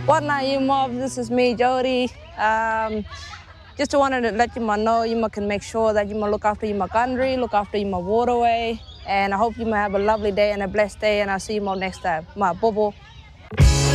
What now, you mob? This is me, Jody. Just wanted to let you know you can make sure that you look after your country, look after your waterway, and I hope you have a lovely day and a blessed day. And I'll see you next time. Ma bobo.